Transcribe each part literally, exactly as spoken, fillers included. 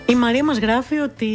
Η Μαρία μας γράφει ότι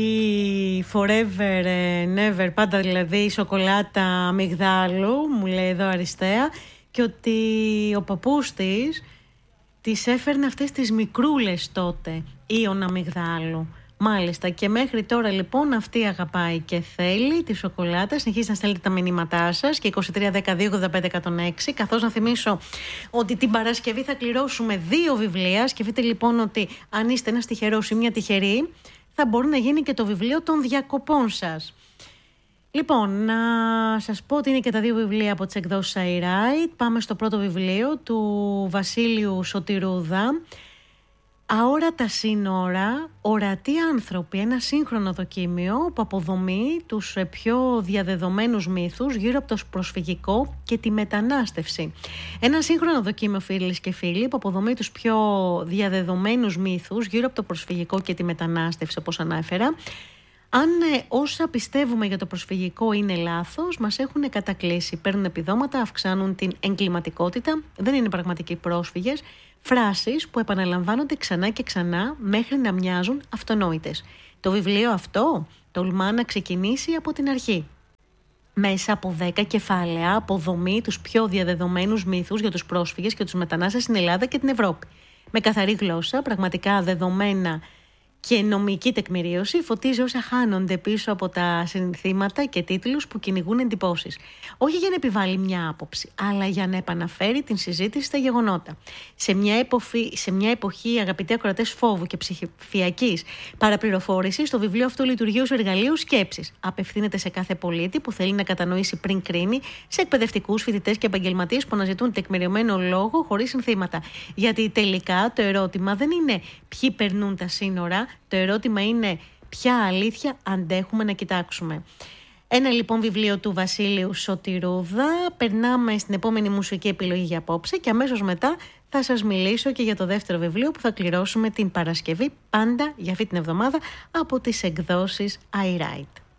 forever never, πάντα δηλαδή η σοκολάτα αμυγδάλου, μου λέει εδώ αριστεία, και ότι ο παππούς της της έφερνε αυτές τις μικρούλες τότε, ήων αμυγδάλου. Μάλιστα, και μέχρι τώρα λοιπόν αυτή αγαπάει και θέλει τη σοκολάτα. Συνεχίζετε να στέλνετε τα μηνύματά σας και είκοσι τρία δεκαδύο ογδόντα πέντε εκατόν έξι. Καθώς να θυμίσω ότι την Παρασκευή θα κληρώσουμε δύο βιβλία. Σκεφτείτε λοιπόν ότι αν είστε ένας τυχερός ή μια τυχερή, θα μπορεί να γίνει και το βιβλίο των διακοπών σας. Λοιπόν, να σας πω ότι είναι και τα δύο βιβλία από τις εκδόσεις iWrite. Πάμε στο πρώτο βιβλίο του Βασίλειου Σωτηρούδα. Αόρατα σύνορα, ορατοί άνθρωποι, ένα σύγχρονο δοκίμιο που αποδομεί τους πιο διαδεδομένους μύθους γύρω από το προσφυγικό και τη μετανάστευση. Ένα σύγχρονο δοκίμιο, φίλες και φίλοι, που αποδομεί τους πιο διαδεδομένους μύθους γύρω από το προσφυγικό και τη μετανάστευση, όπως ανάφερα. Αν ε, όσα πιστεύουμε για το προσφυγικό είναι λάθος, μας έχουν κατακλείσει. Παίρνουν επιδόματα, αυξάνουν την εγκληματικότητα, δεν είναι πραγματικοί πρόσφυγες. Φράσεις που επαναλαμβάνονται ξανά και ξανά μέχρι να μοιάζουν αυτονόητες. Το βιβλίο αυτό τολμά να ξεκινήσει από την αρχή. Μέσα από δέκα κεφάλαια αποδομεί τους πιο διαδεδομένους μύθους για τους πρόσφυγες και τους μετανάστες στην Ελλάδα και την Ευρώπη. Με καθαρή γλώσσα, πραγματικά δεδομένα και νομική τεκμηρίωση, φωτίζει όσα χάνονται πίσω από τα συνθήματα και τίτλους που κυνηγούν εντυπώσεις. Όχι για να επιβάλλει μια άποψη, αλλά για να επαναφέρει την συζήτηση στα γεγονότα. Σε μια, εποφή, σε μια εποχή, αγαπητοί ακροατές, φόβου και ψηφιακής παραπληροφόρησης, το βιβλίο αυτό λειτουργεί ως εργαλείο σκέψης. Απευθύνεται σε κάθε πολίτη που θέλει να κατανοήσει πριν κρίνει, σε εκπαιδευτικούς, φοιτητές και επαγγελματίες που αναζητούν τεκμηριωμένο λόγο χωρίς συνθήματα. Γιατί τελικά το ερώτημα δεν είναι ποιοι περνούν τα σύνορα. Το ερώτημα είναι ποια αλήθεια αντέχουμε να κοιτάξουμε. Ένα λοιπόν βιβλίο του Βασίλειου Σωτηρούδα. Περνάμε στην επόμενη μουσική επιλογή για απόψε και αμέσως μετά θα σας μιλήσω και για το δεύτερο βιβλίο που θα κληρώσουμε την Παρασκευή, πάντα για αυτή την εβδομάδα, από τις εκδόσεις iWrite.